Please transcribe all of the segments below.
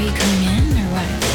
you coming in or what?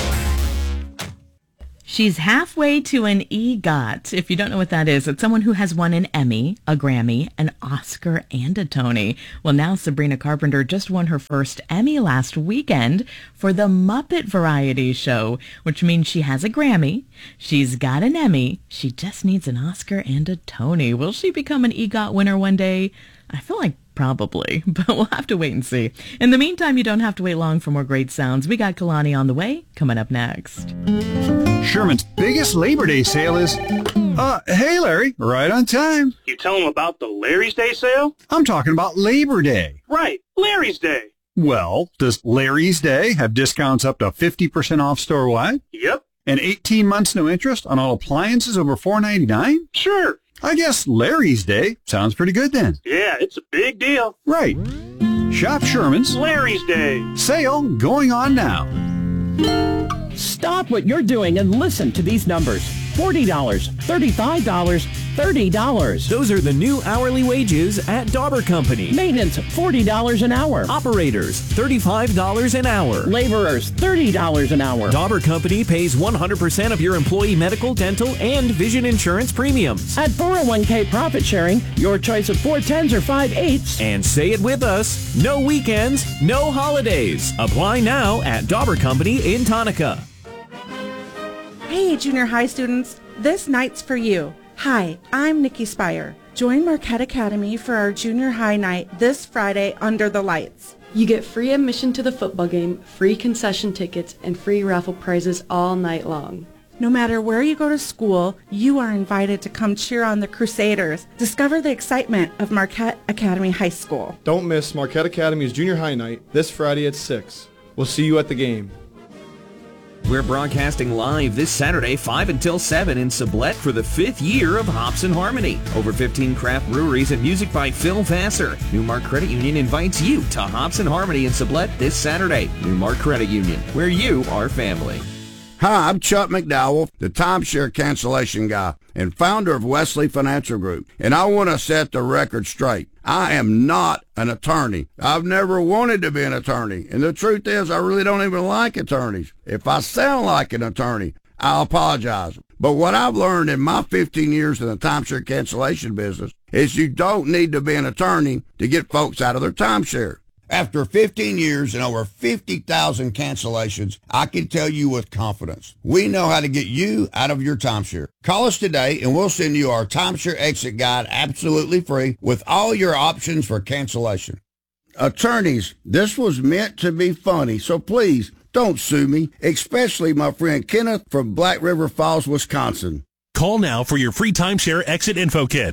She's halfway to an EGOT. If you don't know what that is, it's someone who has won an Emmy, a Grammy, an Oscar, and a Tony. Well, now Sabrina Carpenter just won her first Emmy last weekend for the Muppet Variety Show, which means she has a Grammy, she's got an Emmy, she just needs an Oscar and a Tony. Will she become an EGOT winner one day? I feel like probably, but we'll have to wait and see. In the meantime, you don't have to wait long for more great sounds. We got Kalani on the way, coming up next. Sherman's biggest Labor Day sale is... hey Larry, right on time. You tell them about the Larry's Day sale? I'm talking about Labor Day. Right, Larry's Day. Well, does Larry's Day have discounts up to 50% off store-wide? Yep. And 18 months no interest on all appliances over $4.99? Sure. I guess Larry's Day sounds pretty good then. Yeah, it's a big deal. Right. Shop Sherman's Larry's Day. Sale going on now. Stop what you're doing and listen to these numbers. $40, $35, $30. Those are the new hourly wages at Dauber Company. Maintenance, $40 an hour. Operators, $35 an hour. Laborers, $30 an hour. Dauber Company pays 100% of your employee medical, dental, and vision insurance premiums. At 401k profit sharing, your choice of 410s or 5/8. And say it with us, no weekends, no holidays. Apply now at Dauber Company in Tonka. Hey, junior high students, this night's for you. Hi, I'm Nikki Spire. Join Marquette Academy for our junior high night this Friday under the lights. You get free admission to the football game, free concession tickets, and free raffle prizes all night long. No matter where you go to school, you are invited to come cheer on the Crusaders. Discover the excitement of Marquette Academy High School. Don't miss Marquette Academy's junior high night this Friday at 6. We'll see you at the game. We're broadcasting live this Saturday, 5 until 7 in Sublette for the 5th year of Hops and Harmony. Over 15 craft breweries and music by Phil Vassar. Newmark Credit Union invites you to Hops and Harmony in Sublette this Saturday. Newmark Credit Union, where you are family. Hi, I'm Chuck McDowell, the timeshare cancellation guy and founder of Wesley Financial Group, and I want to set the record straight. I am not an attorney. I've never wanted to be an attorney, and the truth is I really don't even like attorneys. If I sound like an attorney, I'll apologize. But what I've learned in my 15 years in the timeshare cancellation business is you don't need to be an attorney to get folks out of their timeshare. After 15 years and over 50,000 cancellations, I can tell you with confidence, we know how to get you out of your timeshare. Call us today and we'll send you our timeshare exit guide absolutely free with all your options for cancellation. Attorneys, this was meant to be funny, so please don't sue me, especially my friend Kenneth from Black River Falls, Wisconsin. Call now for your free timeshare exit info kit.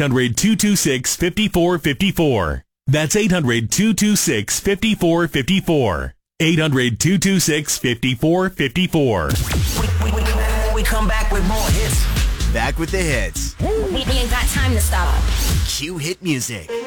800-226-5454. That's 800-226-5454. 800-226-5454. We come back with more hits. Back with the hits. We ain't got time to stop. Cue hit music.